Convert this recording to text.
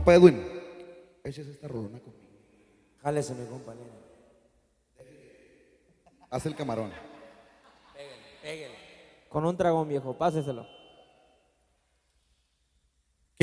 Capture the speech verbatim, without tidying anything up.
compa Edwin, échese esta rolona conmigo. Jálese, mi compa. Haz el camarón. Pégale, pégale. Con un dragón, viejo, páseselo.